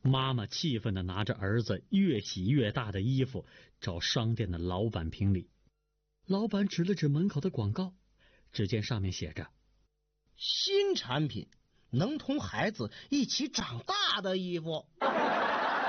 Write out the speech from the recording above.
妈妈气愤地拿着儿子越洗越大的衣服找商店的老板评理。老板指了指门口的广告，只见上面写着： 新产品，能同孩子一起长大的衣服。